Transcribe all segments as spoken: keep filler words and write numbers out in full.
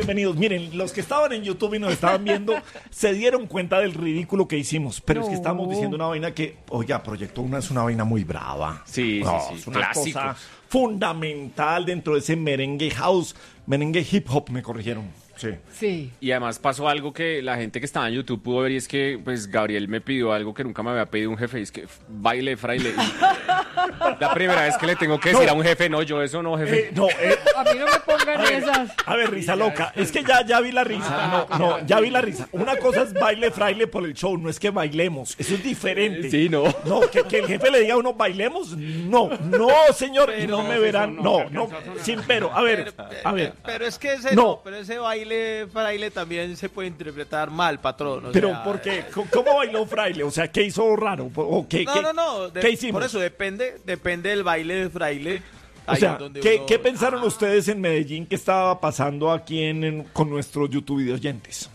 bienvenidos. Miren, los que estaban en YouTube y nos estaban viendo se dieron cuenta del ridículo que hicimos, pero no. Es que estamos diciendo una vaina que, oiga, Proyecto Uno es una vaina muy brava. Sí, no, sí, sí. Es una Clásico. cosa fundamental dentro de ese merengue house, merengue hip hop, me corrigieron. Sí. Sí. Y además pasó algo que la gente que estaba en YouTube pudo ver, y es que pues Gabriel me pidió algo que nunca me había pedido un jefe, y es que baile fraile. La primera vez que le tengo que decir no. a un jefe, no, yo eso no, jefe. Eh, no, eh. A mí no me pongan a ver, esas. A ver, risa loca. Es que ya, ya vi la risa. No, no, ya vi la risa. Una cosa es baile fraile por el show, no es que bailemos. Eso es diferente. Sí, no. No, que, que el jefe le diga a uno, bailemos. No, no, señor. Pero, no me verán. No, no, sin pero. A ver, a ver. Pero es que ese, no. no, pero ese baile fraile también se puede interpretar mal, patrón. O pero, sea, ¿por qué? ¿Cómo bailó fraile? O sea, ¿qué hizo raro? ¿O qué, no, qué, no, no. De, ¿qué hicimos? Por eso depende, depende del baile de fraile. O sea, ¿qué, uno... ¿qué pensaron ustedes en Medellín que estaba pasando aquí en, en, con nuestros YouTube video oyentes?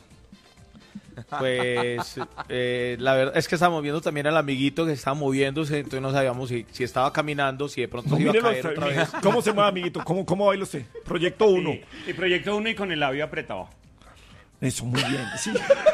Pues eh, la verdad es que estábamos viendo también al amiguito que estaba moviéndose, entonces no sabíamos si, si estaba caminando, si de pronto no, se iba a caer otra, otra vez. ¿Cómo se mueve, amiguito? ¿Cómo, cómo baila usted? Proyecto Uno. Sí, y Proyecto Uno y con el labio apretado. Eso, muy bien, sí.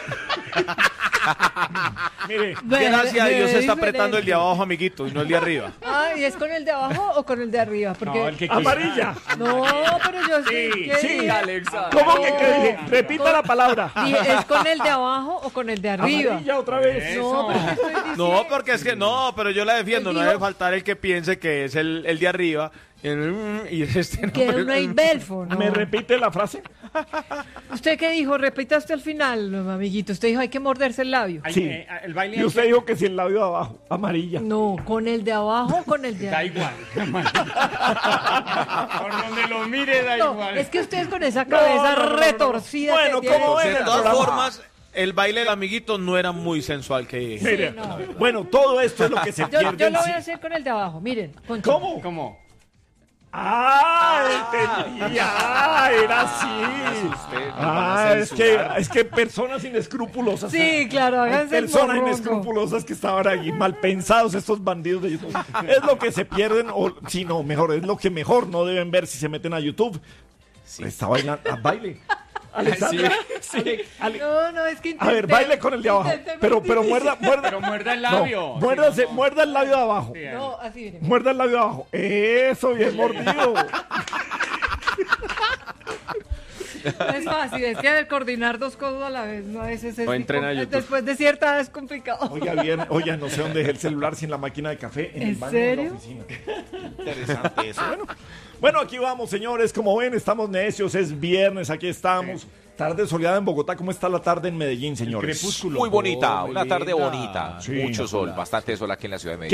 Mire, gracias a Dios se está diferente. apretando el de abajo, amiguito, y no el de arriba. Ah, ¿y es con el de abajo o con el de arriba? Porque... No, el que amarilla. No, pero yo sí. Sí, ¿qué sí, dije? Alexa. ¿Cómo que qué dije? Repita Con- la palabra. Dije, ¿es con el de abajo o con el de arriba? Amarilla otra vez. No, pero ¿qué estoy diciendo? No, porque es que no, pero yo la defiendo, Él no dijo- debe faltar el que piense que es el, el de arriba y, el, y este no. Que no hay belfo, ¿no? ¿Me repite la frase? ¿Usted qué dijo? Repita hasta el final, amiguito. Usted dijo, hay que morderse el labio. Hay- Sí. eh, el baile Y usted dijo que si el labio de abajo, amarilla. No, con el de abajo o con el de da arriba. igual. Por donde lo mire da No, igual. es que ustedes con esa cabeza No, no, no, no, no. retorcida Bueno, que tienen- ¿cómo De era el todas programa? formas, el baile del amiguito no era muy sensual que... Mire, no. bueno, todo esto es lo que se Yo, pierde. yo en lo voy sí. a hacer con el de abajo, miren. con- ¿Cómo? ¿Cómo? Ah, entendí. Ah, era así. Usted, nos van a Ah, es que, censurar. es que personas inescrupulosas. Sí, claro, Hay háganse el personas morrongo. inescrupulosas que estaban allí, mal pensados estos bandidos de YouTube. Es lo que se pierden, o si no, mejor, es lo que mejor no deben ver si se meten a YouTube. Está bailando, ah, baile. Alexandra, Ale- Ale- No, no, es que a ver, intenté- baile con el de abajo. intenté Pero, pero multiplicar. muerda, muerda. Pero muerda el labio. No, muérdase, muerda el labio de abajo. Sí, No, así, miren. Muerda el labio de abajo. Eso, bien mordido. No es fácil, es que coordinar dos cosas a la vez, no es ese. O entrena a YouTube. Después de cierta edad es complicado. Oiga, bien, oiga, no sé dónde dejé el celular sin la máquina de café en, el ¿En baño de serio? la oficina. Interesante eso. Bueno, bueno, aquí vamos, señores. Como ven, estamos necios. Es viernes, aquí estamos. Tarde soleada en Bogotá. ¿Cómo está la tarde en Medellín, señores? Crepúsculo. Muy bonita, Oh, muy una tarde linda. bonita. Sí. Mucho sol, bastante sol aquí en la ciudad de Medellín.